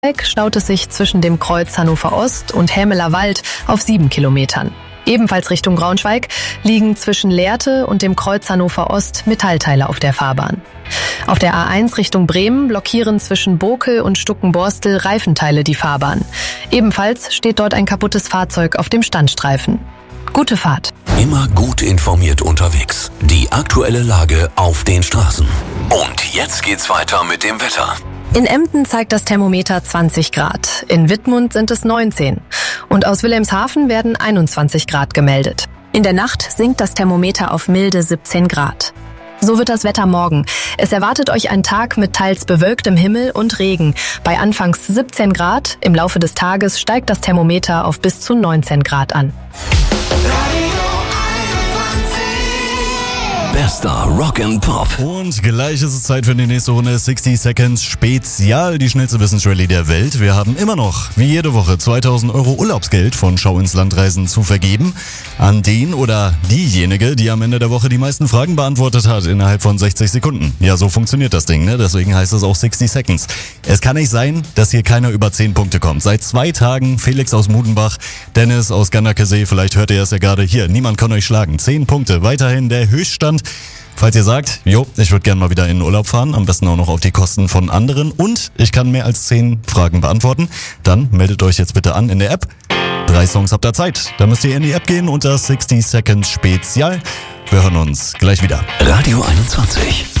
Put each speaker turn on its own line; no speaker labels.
staut es sich zwischen dem Kreuz Hannover Ost und Hämeler Wald auf 7 Kilometern. Ebenfalls Richtung Braunschweig liegen zwischen Lehrte und dem Kreuz Hannover Ost Metallteile auf der Fahrbahn. Auf der A1 Richtung Bremen blockieren zwischen Bokel und Stuckenborstel Reifenteile die Fahrbahn. Ebenfalls steht dort ein kaputtes Fahrzeug auf dem Standstreifen. Gute Fahrt.
Immer gut informiert unterwegs. Die aktuelle Lage auf den Straßen. Und jetzt geht's weiter mit dem Wetter.
In Emden zeigt das Thermometer 20 Grad, in Wittmund sind es 19 und aus Wilhelmshaven werden 21 Grad gemeldet. In der Nacht sinkt das Thermometer auf milde 17 Grad. So wird das Wetter morgen. Es erwartet euch ein Tag mit teils bewölktem Himmel und Regen. Bei anfangs 17 Grad, im Laufe des Tages steigt das Thermometer auf bis zu 19 Grad an.
Bester Rock and Pop.
Und gleich ist es Zeit für die nächste Runde 60 Seconds Spezial, die schnellste Wissensrallye der Welt. Wir haben immer noch, wie jede Woche, 2000 Euro Urlaubsgeld von Schau ins Land Reisen zu vergeben an den oder diejenige, die am Ende der Woche die meisten Fragen beantwortet hat innerhalb von 60 Sekunden. Ja, so funktioniert das Ding, ne? Deswegen heißt es auch 60 Seconds. Es kann nicht sein, dass hier keiner über 10 Punkte kommt. Seit 2 Tagen Felix aus Mudenbach, Dennis aus Ganderkesee, vielleicht hört ihr es ja gerade hier. Niemand kann euch schlagen. 10 Punkte, weiterhin der Höchststand. Falls ihr sagt, ich würde gerne mal wieder in den Urlaub fahren, am besten auch noch auf die Kosten von anderen und ich kann mehr als 10 Fragen beantworten, dann meldet euch jetzt bitte an in der App. 3 Songs habt ihr Zeit. Da müsst ihr in die App gehen unter 60 Seconds Spezial. Wir hören uns gleich wieder.
Radio 21.